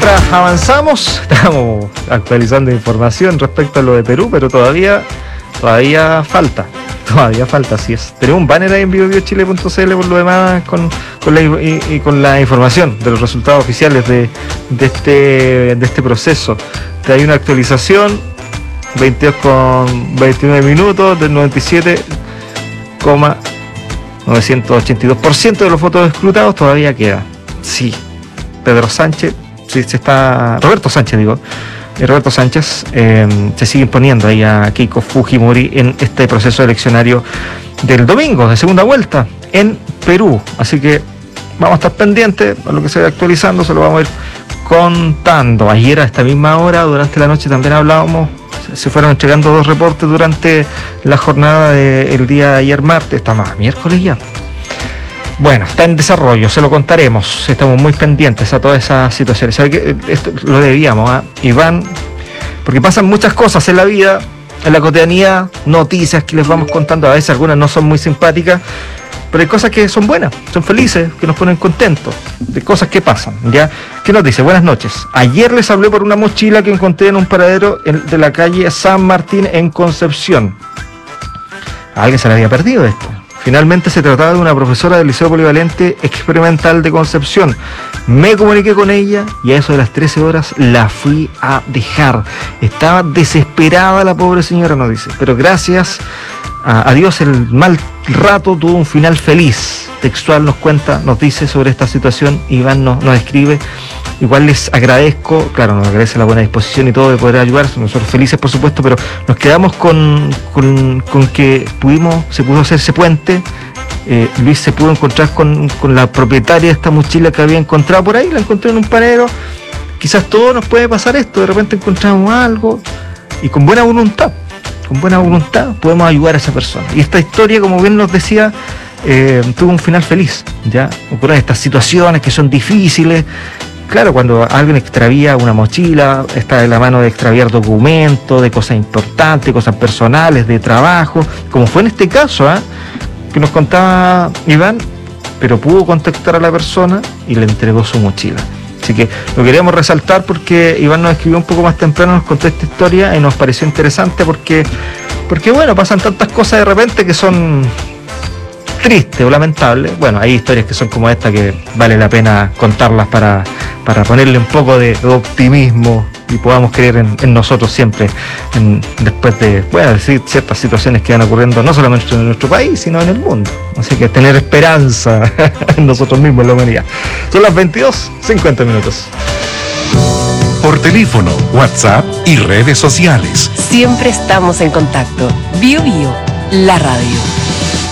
mientras avanzamos, estamos actualizando información respecto a lo de Perú, pero todavía falta, así es. Tenemos un banner ahí en vivochile.cl por lo demás con la información de los resultados oficiales de este proceso. Hay una actualización, 22,29 minutos del 97,982% de los votos escrutados todavía queda. Sí, Roberto Sánchez se sigue imponiendo ahí a Keiko Fujimori en este proceso eleccionario del domingo, de segunda vuelta, en Perú. Así que vamos a estar pendientes a lo que se vaya actualizando, se lo vamos a ir contando. Ayer a esta misma hora, durante la noche, también hablábamos, se fueron entregando 2 reportes durante la jornada del día de ayer martes, estamos a miércoles ya. Bueno, está en desarrollo, se lo contaremos, estamos muy pendientes a todas esas situaciones. ¿Sabe qué? Esto lo debíamos, Iván, porque pasan muchas cosas en la vida, en la cotidianidad, noticias que les vamos contando, a veces algunas no son muy simpáticas, pero hay cosas que son buenas, son felices, que nos ponen contentos, de cosas que pasan, ¿ya? ¿Qué nos dice? Buenas noches. Ayer les hablé por una mochila que encontré en un paradero de la calle San Martín en Concepción. A alguien se le había perdido esto. Finalmente se trataba de una profesora del Liceo Polivalente Experimental de Concepción. Me comuniqué con ella y a eso de las 13 horas la fui a dejar. Estaba desesperada la pobre señora, nos dice. Pero gracias a Dios el mal rato tuvo un final feliz. Textual nos dice sobre esta situación. Iván nos escribe. Igual les agradezco, claro, nos agradece la buena disposición y todo de poder ayudar, nosotros felices por supuesto, pero nos quedamos con que se pudo hacer ese puente. Luis se pudo encontrar con la propietaria de esta mochila que había encontrado por ahí, la encontré en un panero. Quizás todo nos puede pasar esto, de repente encontramos algo y con buena voluntad podemos ayudar a esa persona. Y esta historia, como bien nos decía, tuvo un final feliz, ¿ya? Ocurren estas situaciones que son difíciles. Claro, cuando alguien extravía una mochila, está de la mano de extraviar documentos, de cosas importantes, cosas personales, de trabajo, como fue en este caso, que nos contaba Iván, pero pudo contactar a la persona y le entregó su mochila. Así que lo queríamos resaltar porque Iván nos escribió un poco más temprano, nos contó esta historia y nos pareció interesante porque bueno, pasan tantas cosas de repente que son triste o lamentable. Bueno, hay historias que son como esta que vale la pena contarlas para ponerle un poco de optimismo y podamos creer en nosotros siempre, después de, decir ciertas situaciones que van ocurriendo no solamente en nuestro país, sino en el mundo. Así que tener esperanza en nosotros mismos, en la humanidad. Son las 22:50 minutos. Por teléfono, WhatsApp y redes sociales. Siempre estamos en contacto. Bio, la radio.